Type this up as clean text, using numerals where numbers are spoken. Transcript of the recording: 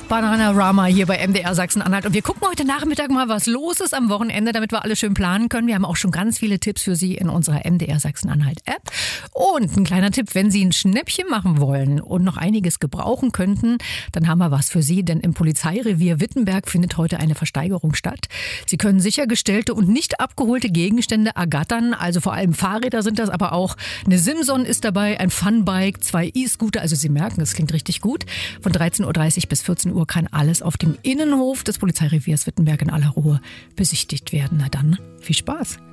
Bananarama hier bei MDR Sachsen-Anhalt. Und wir gucken heute Nachmittag mal, was los ist am Wochenende, damit wir alles schön planen können. Wir haben auch schon ganz viele Tipps für Sie in unserer MDR Sachsen-Anhalt-App. Und ein kleiner Tipp, wenn Sie ein Schnäppchen machen wollen und noch einiges gebrauchen könnten, dann haben wir was für Sie. Denn im Polizeirevier Wittenberg findet heute eine Versteigerung statt. Sie können sichergestellte und nicht abgeholte Gegenstände ergattern. Also vor allem Fahrräder sind das, aber auch eine Simson ist dabei, ein Funbike, 2 E-Scooter. Also Sie merken, es klingt richtig gut. Von 13.30 Uhr bis 14 Uhr kann alles auf dem Innenhof des Polizeireviers Wittenberg in aller Ruhe besichtigt werden. Na dann, viel Spaß!